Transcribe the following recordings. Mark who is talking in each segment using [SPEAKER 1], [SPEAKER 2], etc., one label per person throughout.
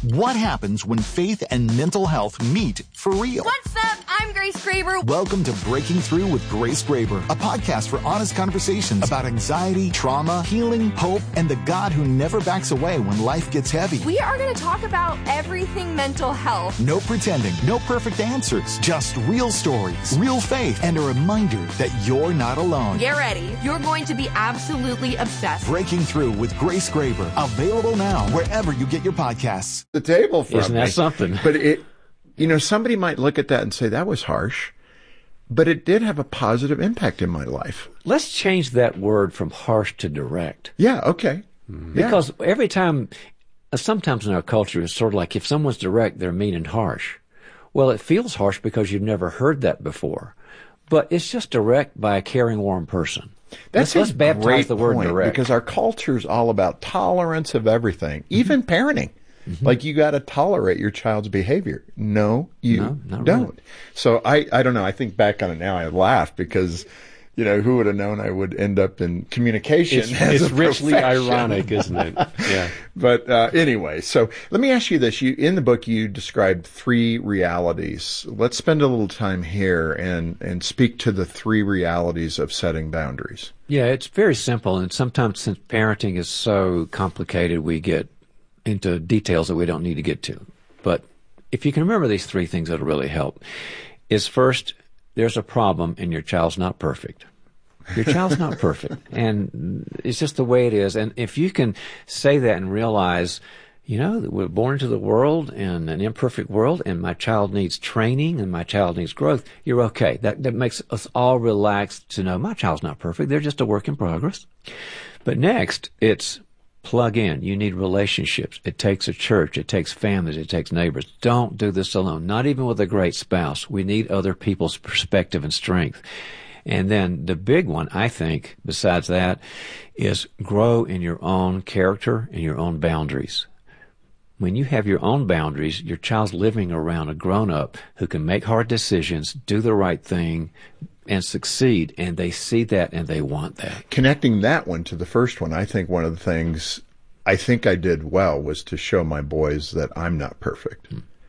[SPEAKER 1] What happens when faith and mental health meet for real?
[SPEAKER 2] What's up? I'm Grace Graber.
[SPEAKER 1] Welcome to Breaking Through with Grace Graber, a podcast for honest conversations about anxiety, trauma, healing, hope, and the God who never backs away when life gets heavy.
[SPEAKER 2] We are going to talk about everything mental health.
[SPEAKER 1] No pretending, no perfect answers, just real stories, real faith, and a reminder that you're not alone.
[SPEAKER 2] Get ready. You're going to be absolutely obsessed.
[SPEAKER 1] Breaking Through with Grace Graber, available now wherever you get your podcasts.
[SPEAKER 3] The table from
[SPEAKER 4] Isn't that something?
[SPEAKER 3] But somebody might look at that and say that was harsh, but it did have a positive impact in my life.
[SPEAKER 4] Let's change that word from harsh to direct.
[SPEAKER 3] Yeah, okay.
[SPEAKER 4] Because every time, sometimes in our culture, it's sort of like if someone's direct, they're mean and harsh. Well, it feels harsh because you've never heard that before. But it's just direct by a caring, warm person.
[SPEAKER 3] Let's
[SPEAKER 4] baptize
[SPEAKER 3] great
[SPEAKER 4] the word
[SPEAKER 3] point,
[SPEAKER 4] direct.
[SPEAKER 3] because our culture is all about tolerance of everything, even parenting. Like you got to tolerate your child's behavior. No, you
[SPEAKER 4] not
[SPEAKER 3] don't.
[SPEAKER 4] really.
[SPEAKER 3] So I don't know. I think back on it now. I laugh because, who would have known I would end up in communication?
[SPEAKER 4] It's richly ironic, isn't it? Yeah.
[SPEAKER 3] But anyway, so let me ask you this. In the book, you described 3 realities. Let's spend a little time here and speak to the 3 realities of setting boundaries.
[SPEAKER 4] Yeah, it's very simple. And sometimes since parenting is so complicated, we get into details that we don't need to get to. But if you can remember these 3 things that'll really help, is first, there's a problem and your child's not perfect. Your child's not perfect. And it's just the way it is. And if you can say that and realize, that we're born into the world in an imperfect world and my child needs training and my child needs growth, you're okay. That makes us all relaxed to know my child's not perfect. They're just a work in progress. But next, it's plug in. You need relationships. It takes a church. It takes families. It takes neighbors. Don't do this alone. Not even with a great spouse. We need other people's perspective and strength. And then the big one, I think, besides that, is grow in your own character and your own boundaries. When you have your own boundaries, your child's living around a grown-up who can make hard decisions, do the right thing, and succeed, and they see that and they want that.
[SPEAKER 3] Connecting that one to the first one, I think one of the things I think I did well was to show my boys that I'm not perfect.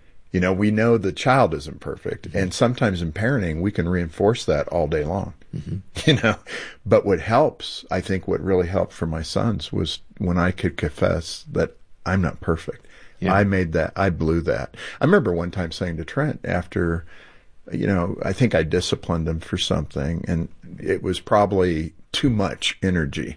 [SPEAKER 3] We know the child isn't perfect, and sometimes in parenting we can reinforce that all day long. But what helps, I think what really helped for my sons was when I could confess that I'm not perfect. Yeah. I blew that. I remember one time saying to Trent after, I think I disciplined him for something, and it was probably too much energy.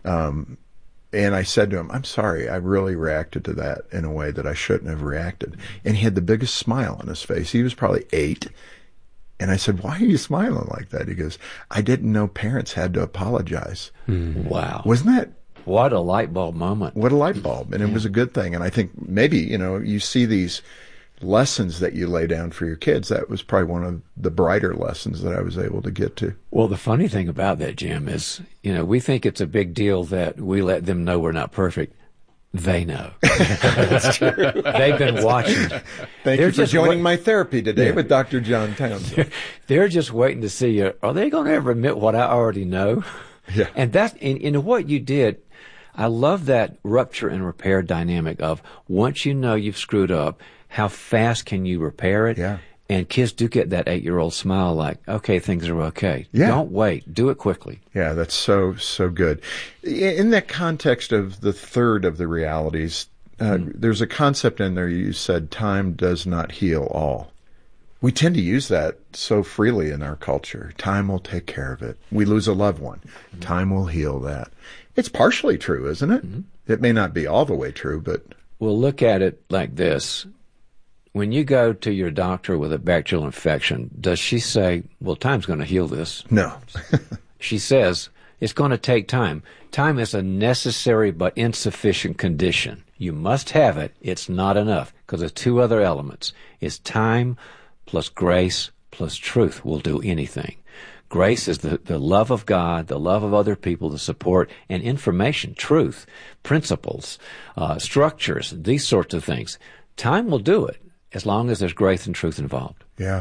[SPEAKER 3] And I said to him, I'm sorry, I really reacted to that in a way that I shouldn't have reacted. And he had the biggest smile on his face. He was probably 8. And I said, why are you smiling like that? He goes, I didn't know parents had to apologize.
[SPEAKER 4] Wow.
[SPEAKER 3] Wasn't that?
[SPEAKER 4] What a light bulb moment.
[SPEAKER 3] What a light bulb. And it was a good thing. And I think maybe, you see these lessons that you lay down for your kids. That was probably one of the brighter lessons that I was able to get to.
[SPEAKER 4] Well, the funny thing about that, Jim, is, we think it's a big deal that we let them know we're not perfect. They know. That's true. They've been watching.
[SPEAKER 3] Thank you for joining my therapy today with Dr. John Townsend.
[SPEAKER 4] They're just waiting to see, are they going to ever admit what I already know?
[SPEAKER 3] Yeah.
[SPEAKER 4] And that's, in what you did, I love that rupture and repair dynamic of once you know you've screwed up, how fast can you repair it?
[SPEAKER 3] Yeah.
[SPEAKER 4] And kids do get that 8-year-old smile like, okay, things are okay.
[SPEAKER 3] Yeah.
[SPEAKER 4] Don't wait. Do it quickly.
[SPEAKER 3] Yeah, that's so good. In that context of the third of the realities, there's a concept in there you said, time does not heal all. We tend to use that so freely in our culture. Time will take care of it. We lose a loved one. Time will heal that. It's partially true, isn't it? It may not be all the way true, but...
[SPEAKER 4] Well, look at it like this. When you go to your doctor with a bacterial infection, does she say, well, time's going to heal this?
[SPEAKER 3] No.
[SPEAKER 4] She says, it's going to take time. Time is a necessary but insufficient condition. You must have it. It's not enough because there's 2 other elements. It's time plus grace plus truth will do anything. Grace is the love of God, the love of other people, the support, and information, truth, principles, structures, these sorts of things. Time will do it as long as there's grace and truth involved.
[SPEAKER 3] Yeah.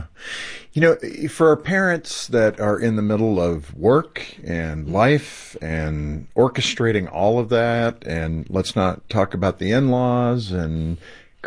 [SPEAKER 3] For our parents that are in the middle of work and life and orchestrating all of that, and let's not talk about the in-laws and